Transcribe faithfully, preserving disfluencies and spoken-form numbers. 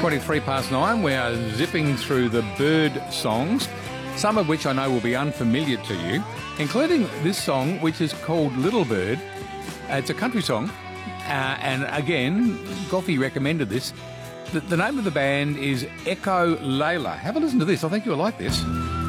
twenty-three past nine. We are zipping through the bird songs, some of which I know will be unfamiliar to you, including this song, which is called Little Bird. Uh, it's a country song, uh, and again, Goffy recommended this. The, the name of the band is Echo Layla. Have a listen to this. I think you'll like this.